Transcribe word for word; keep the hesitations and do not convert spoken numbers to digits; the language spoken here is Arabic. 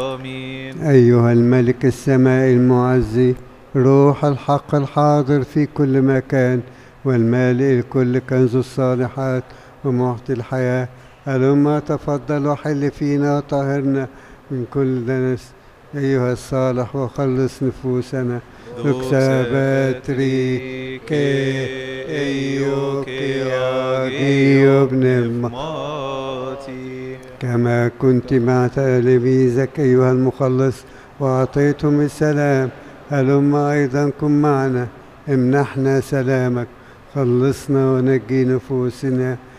آمين. أيها الملك السماء المعزي، روح الحق الحاضر في كل مكان والمالئ الكل كنز الصالحات ومعطي الحياة، هلما تفضل وحل فينا وطهرنا من كل دنس أيها الصالح وخلص نفوسنا. لوكساباتري كي أيو كي أجيو ابن كما كنت مع تلاميذك أيها المخلص وأعطيتهم السلام، هلما أيضا كن معنا، امنحنا سلامك، خلصنا ونجي نفوسنا